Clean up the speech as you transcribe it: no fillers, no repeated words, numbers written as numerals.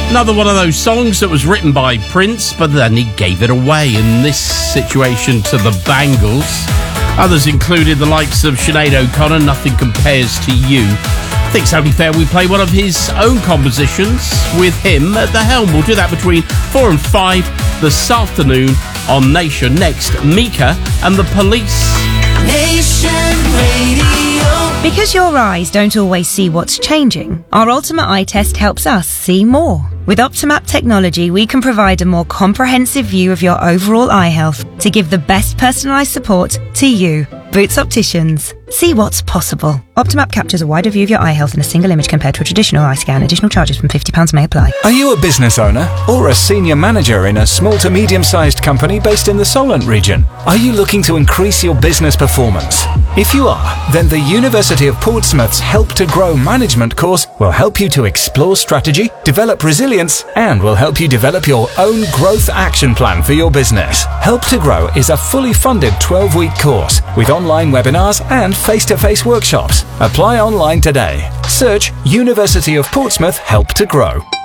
Another one of those songs that was written by Prince, but then he gave it away in this situation to the Bangles. Others included the likes of Sinead O'Connor, Nothing Compares to You. I think it's only fair we play one of his own compositions with him at the helm. We'll do that between 4 and 5 this afternoon on Nation. Next, Mika and the Police. Nation Radio. Because your eyes don't always see what's changing, our Ultimate Eye Test helps us see more. With Optimap technology, we can provide a more comprehensive view of your overall eye health to give the best personalised support to you. Boots Opticians. See what's possible. Optimap captures a wider view of your eye health in a single image compared to a traditional eye scan. Additional charges from £50 may apply. Are you a business owner or a senior manager in a small to medium-sized company based in the Solent region? Are you looking to increase your business performance? If you are, then the University of Portsmouth's Help to Grow management course will help you to explore strategy, develop resilience, and will help you develop your own growth action plan for your business. Help to Grow is a fully funded 12-week course with online webinars and face-to-face workshops. Apply online today. Search University of Portsmouth Help to Grow.